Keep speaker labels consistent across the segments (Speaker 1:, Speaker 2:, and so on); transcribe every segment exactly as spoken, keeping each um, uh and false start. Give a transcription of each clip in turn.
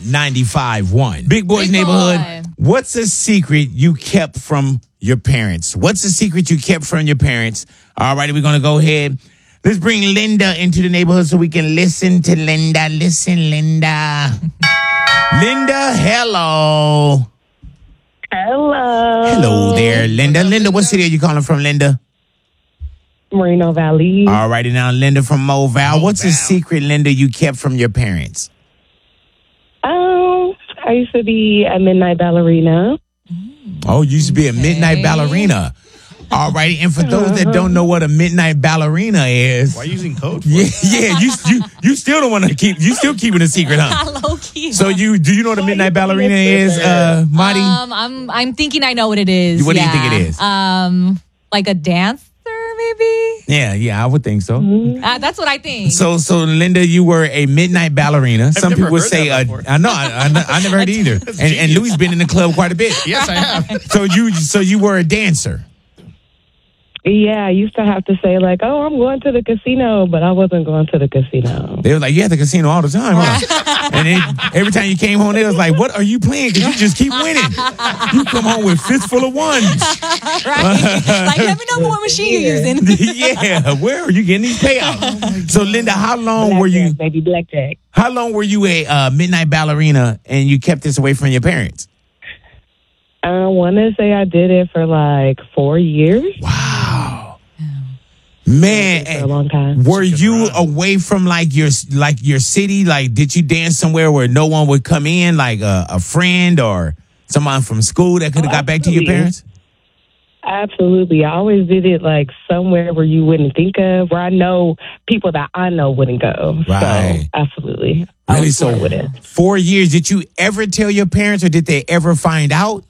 Speaker 1: ninety-five point one. Big Boys
Speaker 2: Big
Speaker 1: Neighborhood.
Speaker 2: Boy.
Speaker 1: What's a secret you kept from your parents? What's a secret you kept from your parents? All righty, we're going to go ahead. Let's bring Linda into the neighborhood so we can listen to Linda. Listen, Linda. Linda, hello.
Speaker 3: Hello.
Speaker 1: Hello there, Linda. Linda, what city are you calling from, Linda?
Speaker 3: Moreno Valley.
Speaker 1: All righty now, Linda from Moval. What's a secret, Linda, you kept from your parents?
Speaker 3: Um, I used to be a midnight ballerina.
Speaker 1: Oh, you used to be a midnight
Speaker 2: Okay.
Speaker 1: ballerina. All righty, and for those that don't know what a midnight ballerina is,
Speaker 4: Why are you using code? For
Speaker 1: yeah,
Speaker 4: it?
Speaker 1: yeah, you you you still don't want to keep you still keeping a secret, huh?
Speaker 2: Low key.
Speaker 1: So you do you know what a midnight ballerina is, uh, Marty?
Speaker 2: Um, I'm I'm thinking I know what it is.
Speaker 1: What do you
Speaker 2: yeah.
Speaker 1: think it is?
Speaker 2: Um, like a dancer, maybe.
Speaker 1: Yeah, yeah, I would think so.
Speaker 2: Uh, that's what I think.
Speaker 1: So, so Linda, you were a midnight ballerina. Some
Speaker 4: never
Speaker 1: people would
Speaker 4: heard
Speaker 1: say,
Speaker 4: that
Speaker 1: uh,
Speaker 4: before.
Speaker 1: I know, I, I, I never heard it either. And, and
Speaker 4: genius.
Speaker 1: Louis been in the club quite a bit.
Speaker 4: Yes, I have.
Speaker 1: So you, so you were a dancer.
Speaker 3: Yeah, I used to have to say like, "Oh, I'm going to the casino," but I wasn't going to the casino.
Speaker 1: They were like, you at the casino all the time, huh? And then every time you came home, they was like, what are you playing? Because you just keep winning. You come home with fistful of ones.
Speaker 2: right? Like, let me know what machine you're using.
Speaker 1: Yeah, where are you getting these payouts? So Linda, how long were you?
Speaker 3: Blackjack, baby, blackjack.
Speaker 1: How long were you a uh, midnight ballerina, and you kept this away from your parents?
Speaker 3: I want to say I did it for like four years.
Speaker 1: Wow, man,
Speaker 3: For a long time.
Speaker 1: were you
Speaker 4: run.
Speaker 1: away from like your like your city? Like, did you dance somewhere where no one would come in, like a, a friend or someone from school that could have
Speaker 3: Oh,
Speaker 1: got back to your
Speaker 3: absolutely.
Speaker 1: parents?
Speaker 3: Absolutely. I always did it like somewhere where you wouldn't think of, where I know people that I know wouldn't go.
Speaker 1: Right.
Speaker 3: So, absolutely. I
Speaker 1: Really?
Speaker 3: was
Speaker 1: So
Speaker 3: smart with it.
Speaker 1: four years. Did you ever tell your parents, or did they ever find out?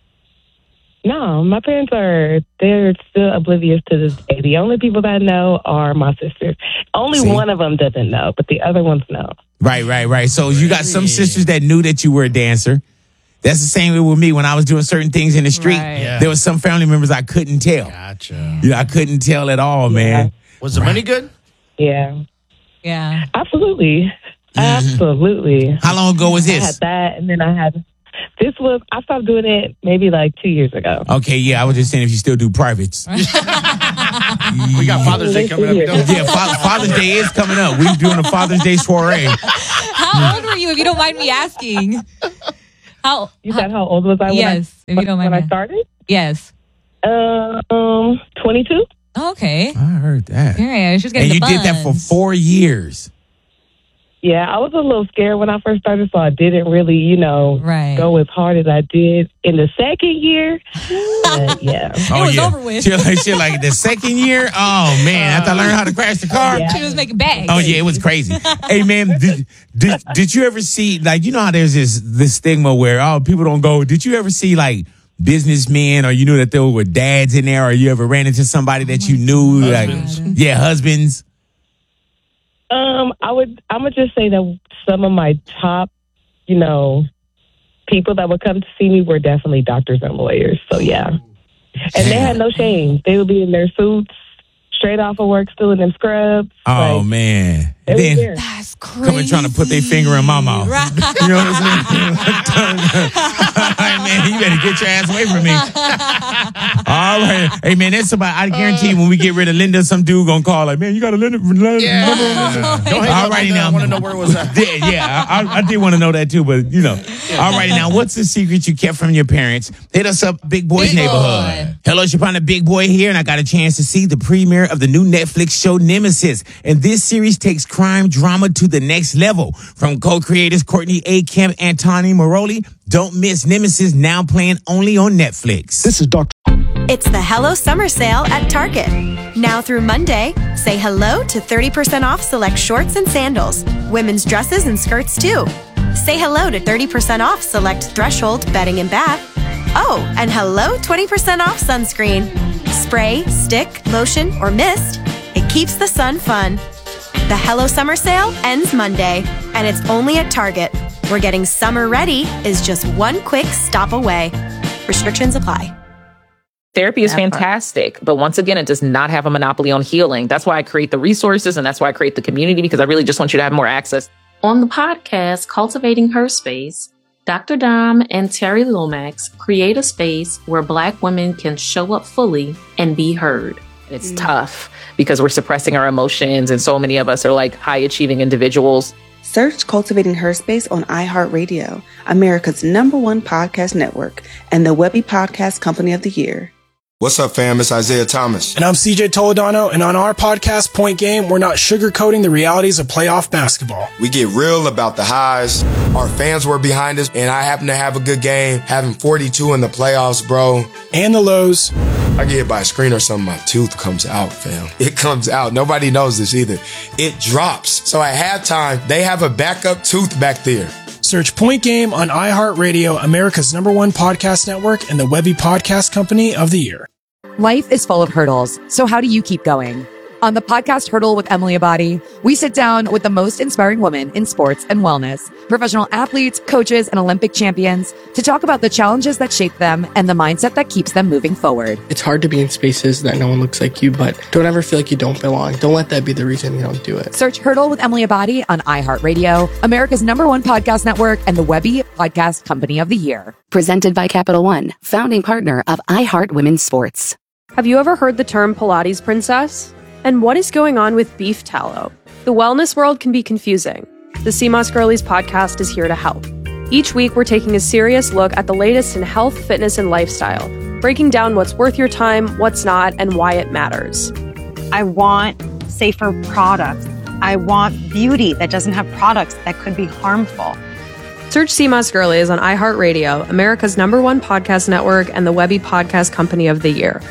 Speaker 3: No, my parents are, they're still oblivious to this day. The only people that know are my sisters. Only
Speaker 1: See?
Speaker 3: one of them doesn't know, but the other ones know.
Speaker 1: Right, right, right. So you got some sisters that knew that you were a dancer. That's the same way with me when I was doing certain things in the street.
Speaker 2: Right.
Speaker 4: Yeah.
Speaker 1: There was some family members I couldn't tell.
Speaker 4: Gotcha.
Speaker 1: You know, I couldn't tell at all, man.
Speaker 4: Was the money good?
Speaker 3: Yeah.
Speaker 2: Yeah.
Speaker 3: Absolutely. Absolutely.
Speaker 1: How long ago was
Speaker 3: I had
Speaker 1: this?
Speaker 3: that, and then I had, this was, I stopped doing it maybe like two years ago.
Speaker 1: Okay, yeah, I was just saying if you still do privates.
Speaker 4: We got Father's Day coming up. You know?
Speaker 1: Yeah, Fa- Father's Day is coming up. We're doing a Father's Day soiree.
Speaker 2: How old were you, if you don't mind me asking? How?
Speaker 3: You said how old was I when,
Speaker 2: Yes,
Speaker 3: I,
Speaker 2: if you don't mind
Speaker 3: when I
Speaker 2: me.
Speaker 3: started?
Speaker 2: Yes.
Speaker 3: Uh, um, twenty-two.
Speaker 2: Okay.
Speaker 1: I heard that.
Speaker 2: Yeah, she's
Speaker 1: And
Speaker 2: getting
Speaker 1: you
Speaker 2: the
Speaker 1: did that for
Speaker 2: buns.
Speaker 1: four years.
Speaker 3: Yeah, I was a little scared when I first started, so I didn't really, you know,
Speaker 2: Right.
Speaker 3: go as hard as I did in the second year. But yeah.
Speaker 1: Oh,
Speaker 2: was
Speaker 1: yeah.
Speaker 2: over with.
Speaker 1: She like, she like the second year. Oh man, after I learned how to crash the car.
Speaker 3: Yeah.
Speaker 2: She was making bags.
Speaker 1: Oh yeah, it was crazy. Hey man, did, did did you ever see, like, you know how there's this this stigma where oh people don't go? Did you ever see like businessmen, or you knew that there were dads in there, or you ever ran into somebody that you knew,
Speaker 4: Husbands.
Speaker 1: like yeah, husbands?
Speaker 3: Um, I would, I'm gonna just say that some of my top, you know, people that would come to see me were definitely doctors and lawyers. So yeah, and they had no shame. They would be in their suits, straight off of work, still in them scrubs.
Speaker 1: Oh
Speaker 3: Like,
Speaker 1: man,
Speaker 3: they was
Speaker 1: then
Speaker 3: there.
Speaker 2: That's crazy.
Speaker 1: coming trying to put their finger in my mouth.
Speaker 2: Right.
Speaker 1: You know what I'm saying? All right, man, you better get your ass away from me. All right, hey man, that's about. I guarantee you, when we get rid of Linda, some dude gonna call like, man, you got a Linda. Linda
Speaker 4: Yeah.
Speaker 1: number on this?
Speaker 4: Don't hang
Speaker 1: All
Speaker 4: up,
Speaker 1: righty
Speaker 4: Linda.
Speaker 1: now.
Speaker 4: I want to know where it was at.
Speaker 1: Yeah, yeah, I, I did want to know that too, but you know. All right, now, what's the secret you kept from your parents? Hit us up, Big Boy's
Speaker 2: Big
Speaker 1: Neighborhood.
Speaker 2: Boy.
Speaker 1: Hello, it's your partner, Big Boy here, and I got a chance to see the premiere of the new Netflix show Nemesis. And this series takes crime drama to the next level. From co-creators Courtney A. Kemp and Tani Moroli, don't miss Nemesis, now playing only on Netflix.
Speaker 5: This is Doctor
Speaker 6: It's the Hello Summer Sale at Target. Now through Monday, say hello to thirty percent off select shorts and sandals, women's dresses and skirts too. Say hello to thirty percent off select Threshold bedding and bath. Oh, and hello twenty percent off sunscreen. Spray, stick, lotion, or mist, it keeps the sun fun. The Hello Summer Sale ends Monday, and it's only at Target, where getting summer ready is just one quick stop away. Restrictions apply.
Speaker 7: Therapy is
Speaker 6: That part.
Speaker 7: fantastic, but once again, it does not have a monopoly on healing. That's why I create the resources, and that's why I create the community, because I really just want you to have more access.
Speaker 5: On the podcast, Cultivating Her Space, Doctor Dom and Terry Lomax create a space where Black women can show up fully and be heard.
Speaker 7: It's mm. tough because we're suppressing our emotions, and so many of us are like high-achieving individuals.
Speaker 8: Search Cultivating Her Space on iHeartRadio, America's number one podcast network, and the Webby Podcast Company of the Year.
Speaker 9: What's up, fam? It's Isaiah Thomas.
Speaker 10: And I'm C J Toledano, and on our podcast, Point Game, we're not sugarcoating the realities of playoff basketball.
Speaker 9: We get real about the highs. Our fans were behind us, and I happen to have a good game, having forty-two in the playoffs, bro.
Speaker 10: And the lows.
Speaker 9: I get hit by a screen or something, my tooth comes out, fam. It comes out. Nobody knows this either. It drops. So at halftime, they have a backup tooth back there.
Speaker 10: Search Point Game on iHeartRadio, America's number one podcast network, and the Webby Podcast Company of the Year.
Speaker 11: Life is full of hurdles, so how do you keep going? On the podcast Hurdle with Emily Abadi, we sit down with the most inspiring women in sports and wellness, professional athletes, coaches, and Olympic champions to talk about the challenges that shape them and the mindset that keeps them moving forward.
Speaker 12: It's hard to be in spaces that no one looks like you, but don't ever feel like you don't belong. Don't let that be the reason you don't do it.
Speaker 11: Search Hurdle with Emily Abadi on iHeartRadio, America's number one podcast network, and the Webby Podcast Company of the Year.
Speaker 13: Presented by Capital One, founding partner of iHeart Women's Sports.
Speaker 14: Have you ever heard the term Pilates princess? And what is going on with beef tallow? The wellness world can be confusing. The C M O S Girlies podcast is here to help. Each week, we're taking a serious look at the latest in health, fitness, and lifestyle, breaking down what's worth your time, what's not, and why it matters.
Speaker 15: I want safer products. I want beauty that doesn't have products that could be harmful.
Speaker 14: Search C M O S Girlies on iHeartRadio, America's number one podcast network, and the Webby Podcast Company of the Year.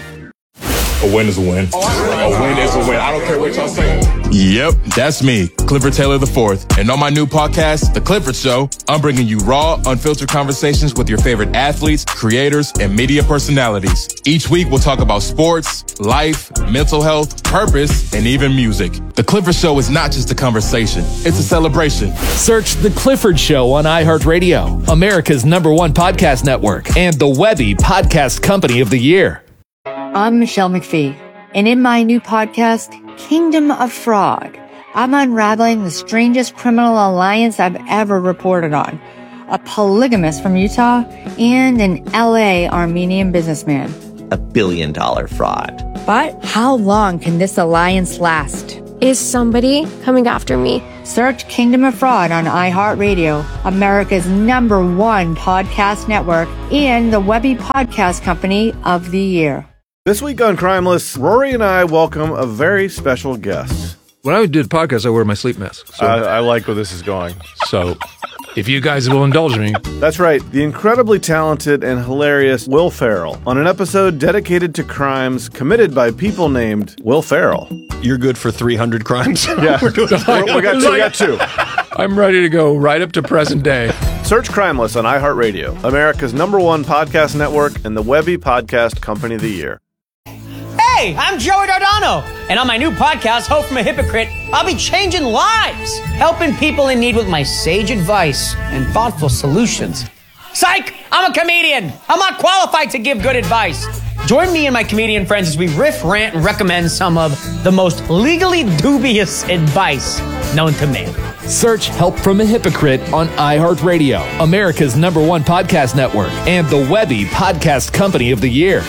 Speaker 16: A win is a win. A win is a win. I don't care what y'all say. Yep, that's me, Clifford Taylor the fourth. And on my new podcast, The Clifford Show, I'm bringing you raw, unfiltered conversations with your favorite athletes, creators, and media personalities. Each week, we'll talk about sports, life, mental health, purpose, and even music. The Clifford Show is not just a conversation. It's a celebration.
Speaker 17: Search The Clifford Show on iHeartRadio, America's number one podcast network, and the Webby Podcast Company of the Year.
Speaker 18: I'm Michelle McPhee, and in my new podcast, Kingdom of Fraud, I'm unraveling the strangest criminal alliance I've ever reported on. A polygamist from Utah and an L A Armenian businessman.
Speaker 19: A billion dollar fraud.
Speaker 18: But how long can this alliance last?
Speaker 20: Is somebody coming after me?
Speaker 18: Search Kingdom of Fraud on iHeartRadio, America's number one podcast network, and the Webby Podcast Company of the Year.
Speaker 21: This week on Crimeless, Rory and I welcome a very special guest.
Speaker 22: When I do the podcast, I wear my sleep mask.
Speaker 21: So. I, I like where this is going.
Speaker 22: So, if you guys will indulge me.
Speaker 21: That's right, the incredibly talented and hilarious Will Ferrell on an episode dedicated to crimes committed by people named Will Ferrell.
Speaker 23: You're good for three hundred crimes?
Speaker 21: Yeah, we, we, got two, we got two.
Speaker 22: I'm ready to go right up to present day.
Speaker 21: Search Crimeless on iHeartRadio, America's number one podcast network, and the Webby Podcast Company of the Year.
Speaker 24: Hey, I'm Joey Dardano, and on my new podcast, Hope from a Hypocrite, I'll be changing lives, helping people in need with my sage advice and thoughtful solutions. Psych! I'm a comedian. I'm not qualified to give good advice. Join me and my comedian friends as we riff, rant, and recommend some of the most legally dubious advice known to man.
Speaker 17: Search Help from a Hypocrite on iHeartRadio, America's number one podcast network, and the Webby Podcast Company of the Year.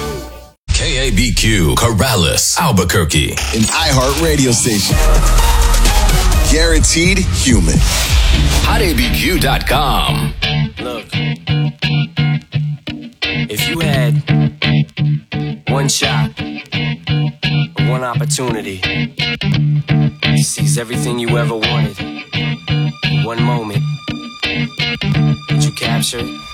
Speaker 25: K A B Q, Corrales, Albuquerque, an iHeart radio station. Guaranteed human. hot A B Q dot com.
Speaker 26: Look, if you had one shot, one opportunity to seize everything you ever wanted in one moment, would you capture it?